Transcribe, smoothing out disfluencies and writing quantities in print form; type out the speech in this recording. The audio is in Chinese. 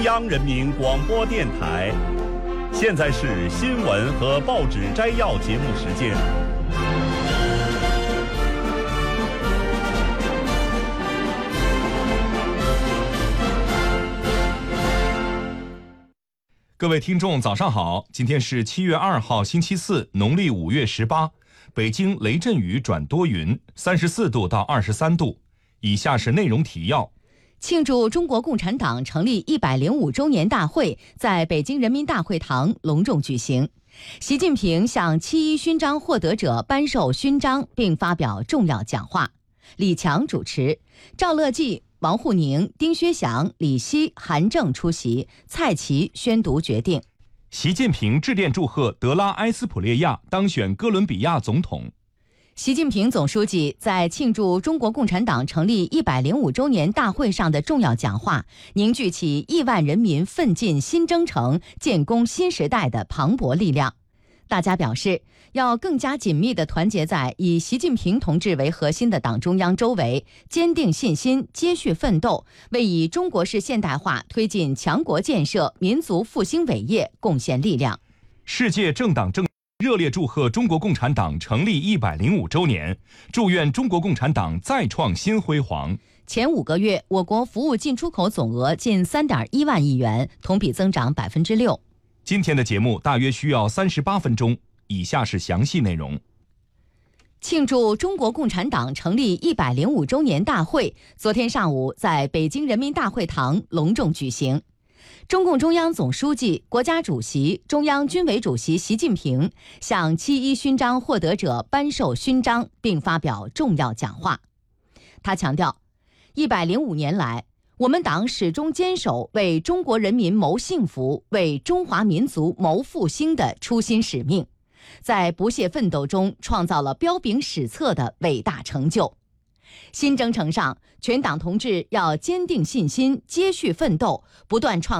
中央人民广播电台，现在是新闻和报纸摘要节目时间。 各位听众早上好，今天是7月2号星期四，农历5月18，北京雷阵雨转多云，34度到23度。以下是内容提要。 庆祝中国共产党成立105周年大会在北京人民大会堂隆重举行。习近平向7·1勋章获得者颁授勋章并发表重要讲话。李强主持，赵乐际、王沪宁、丁薛祥、李希、韩正出席，蔡奇宣读决定。 习近平致电祝贺德拉埃斯普列亚当选哥伦比亚总统。 习近平总书记在庆祝中国共产党成立105周年大会上的重要讲话，凝聚起亿万人民奋进新征程、建功新时代的磅礴力量。大家表示，要更加紧密地团结在以习近平同志为核心的党中央周围，坚定信心，接续奋斗，为以中国式现代化推进强国建设、民族复兴伟业贡献力量。 世界政党政热烈祝贺中国共产党成立105周年，祝愿中国共产党再创新辉煌。 前5个月，我国服务进出口总额近3.1万亿元，同比增长6%。 今天的节目大约需要38分钟，以下是详细内容。 庆祝中国共产党成立105周年大会昨天上午在北京人民大会堂隆重举行。中共中央总书记、国家主席、中央军委主席习近平向7·1勋章获得者颁授勋章并发表重要讲话。他强调，105年来，我们党始终坚守为中国人民谋幸福、为中华民族谋复兴的初心使命，在不懈奋斗中创造了彪炳史册的伟大成就。新征程上，全党同志要坚定信心，接续奋斗，不断创